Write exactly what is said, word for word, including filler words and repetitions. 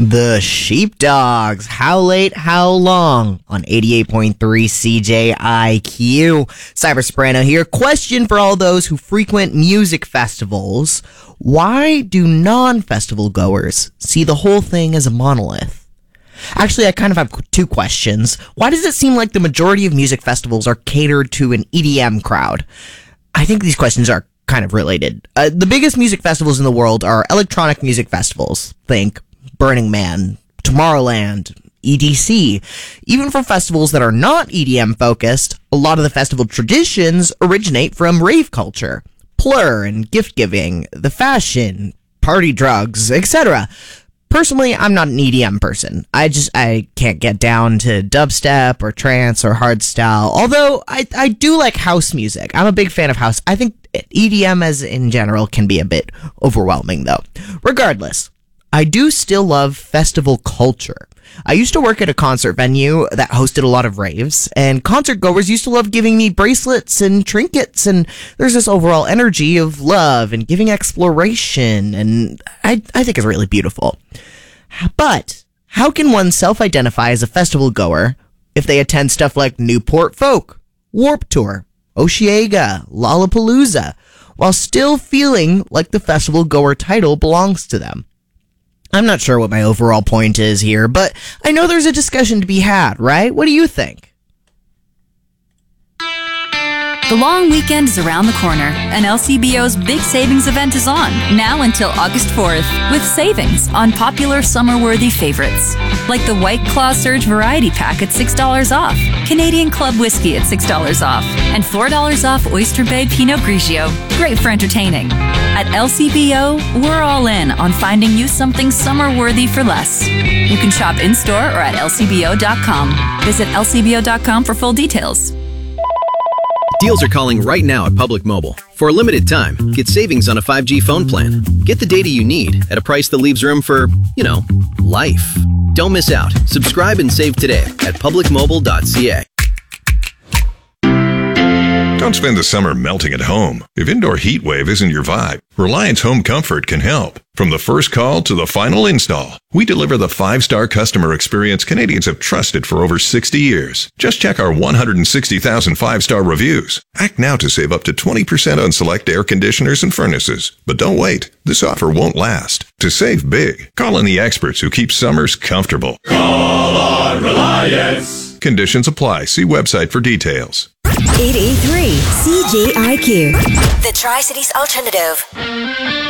The Sheepdogs, How Late, How Long on eighty-eight point three C J I Q. Cyber Soprano here. Question for all those who frequent music festivals. Why do non-festival goers see the whole thing as a monolith? Actually, I kind of have two questions. Why does it seem like the majority of music festivals are catered to an E D M crowd? I think these questions are kind of related. Uh, the biggest music festivals in the world are electronic music festivals. Think Burning Man, Tomorrowland, E D C. Even for festivals that are not E D M focused, a lot of the festival traditions originate from rave culture, plur and gift giving, the fashion, party drugs, et cetera. Personally, I'm not an E D M person. I just, I can't get down to dubstep or trance or hardstyle, although I, I do like house music. I'm a big fan of house. I think E D M as in general can be a bit overwhelming though. Regardless, I do still love festival culture. I used to work at a concert venue that hosted a lot of raves, and concert goers used to love giving me bracelets and trinkets, and there's this overall energy of love and giving exploration, and I, I think it's really beautiful. But how can one self-identify as a festival goer if they attend stuff like Newport Folk, Warped Tour, Osheaga, Lollapalooza, while still feeling like the festival goer title belongs to them? I'm not sure what my overall point is here, but I know there's a discussion to be had, right? What do you think? The long weekend is around the corner, and L C B O's big savings event is on, now until August fourth, with savings on popular summer-worthy favorites, like the White Claw Surge Variety Pack at six dollars off, Canadian Club Whiskey at six dollars off, and four dollars off Oyster Bay Pinot Grigio. Great for entertaining. At L C B O, we're all in on finding you something summer-worthy for less. You can shop in-store or at L C B O dot com. Visit L C B O dot com for full details. Deals are calling right now at Public Mobile. For a limited time, get savings on a five G phone plan. Get the data you need at a price that leaves room for, you know, life. Don't miss out. Subscribe and save today at public mobile dot c a. Don't spend the summer melting at home. If indoor heat wave isn't your vibe, Reliance Home Comfort can help. From the first call to the final install, we deliver the five-star customer experience Canadians have trusted for over sixty years. Just check our one hundred sixty thousand five-star reviews. Act now to save up to twenty percent on select air conditioners and furnaces. But don't wait. This offer won't last. To save big, call in the experts who keep summers comfortable. Call on Reliance. Conditions apply. See website for details. eight eight three C J I Q. The Tri-Cities Alternative.